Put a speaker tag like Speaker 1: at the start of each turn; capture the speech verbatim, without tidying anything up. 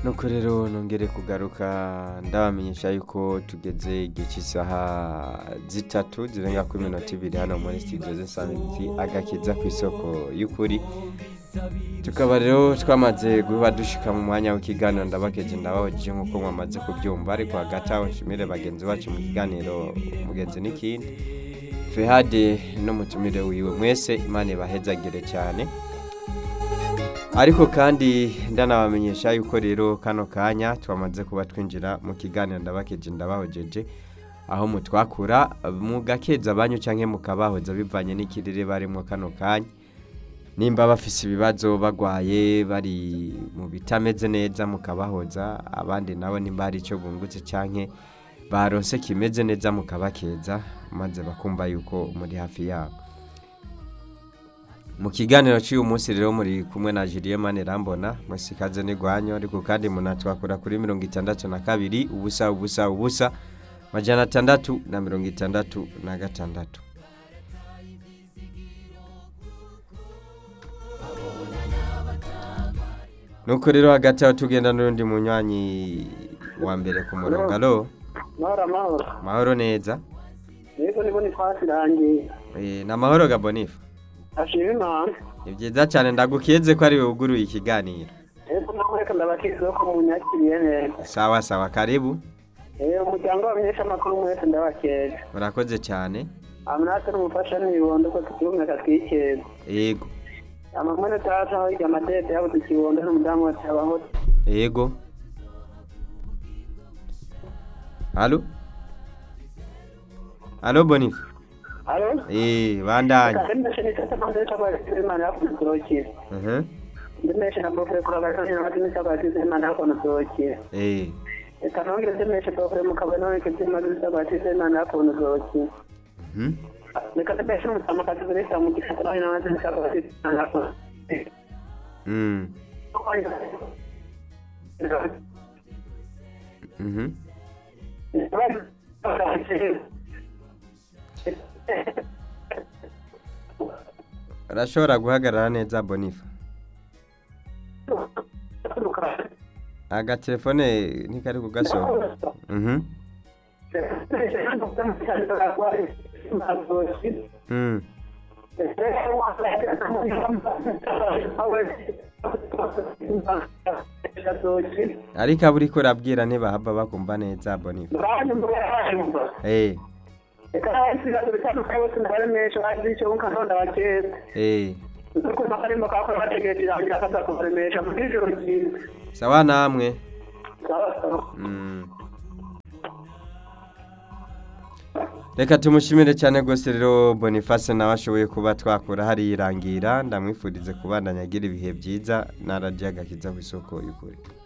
Speaker 1: nuko rero nongere kugaruka ndabamenyesha yuko tugeze igihe cy'isaha zitatu zirenga ku minota ibiri hano muri studio z'Insamirizi agakiza ku isoko y'ukuri. Tukaba rero twamaze guba dushika mu mwanya w'ikiganiro ndabakeje ndabahoje nkuko mwamaze kubyumva, ariko hagati aho nshimire bagenzi bacu mu kiganiro mugenzi n'ikindi Fehade no mutumire wiwe mwese, Imana ibahezagire cyane. Ariko kandi ndanabamenyesha yuko rero kano kanya twamaze kuba twinjira mu kiganiro ndabakeje ndabahojeje, aho mutwakura mugakeza banyu canke mukabahoza bivanye n'ikirere barimo kano kanya. Nimba bafise ibibazo bagwaye bari mu bitameze neza mukabahoza, abandi nabo nimba hari ico bungutse canke baronse kimeze neza mukabakeza, maze bakumva yuko muri hafi yabo. Mu kiganiro cy'uyu munsi rero muri kumwe na Julien Manirambona, musikaze ni gwanyo, ariko kandi munatwakura kuri mirongo itandatu na kabiri ubusa ubusa ubusa majana atandatu na mirongo itandatu na gatandatu. Nuko rero hagati aho tugenda n'undi munywanyi wa mbere ku murongo. Alo
Speaker 2: mahoro mahoro
Speaker 1: mahoro neza.
Speaker 2: Niko ni Boniface rangi.
Speaker 1: Eh na mahoro ga Bonifa.
Speaker 2: Ashimwe Imana.
Speaker 1: Ni byiza cyane, ndagukeze ko ari we uguruye ikiganiro.
Speaker 2: Ese namureka ndabakizo ko munyakiriye neza.
Speaker 1: Sawa sawa, karibu.
Speaker 2: Eh umuryango wamenyesha makuru mwese ndabakeje.
Speaker 1: Murakoze cyane.
Speaker 2: Amnate n'umufasha nibondo ko tukirumwe katwikeze.
Speaker 1: Yego.
Speaker 2: Amamwe tata aho ijya amatete yabo tukibondo n'umudamu wacu abaho.
Speaker 1: Yego. Alo? Alo Bonifa.
Speaker 2: Alo?
Speaker 1: Eh, bandanye.
Speaker 2: Ndemeshe ni tata mande cyangwa Imana yakunzurokira.
Speaker 1: Mhm.
Speaker 2: Ndemeshe na profile kuri abakozi n'abatini cyangwa Imana yakunzurokira.
Speaker 1: Eh.
Speaker 2: Eka nongere ndemeshe profile mukabano w'ikizima cyangwa Imana yakunzurokira.
Speaker 1: Mhm.
Speaker 2: Eka ndemeshe n'umutama katuzereka mu gikatara n'abatini cyangwa Imana yakunzurokira.
Speaker 1: Mm. Mhm. Rashobora guhagarara neza Bonifa. Aga telefone ntikari kugaso. Mhm. Mm. Ariko aburi ko rabwira ntibahava bakumva neza Bonifa. Eh.
Speaker 2: Eka isigazo bitanu kayose ndabaremesha azicho unkanda bakeze.
Speaker 1: Eh.
Speaker 2: Uko makarimo kako bategereje agira kaza kubaremesha mu ijoro ryiza.
Speaker 1: Sawa namwe.
Speaker 2: Sawa sawa.
Speaker 1: Mm. Reka tumushimire cyane gose rero Boniface nabashoboye kuba twakura hari irangira, ndamwifurize kubandanya agira ibihe byiza na radio agakiza ku isoko y'ukuri.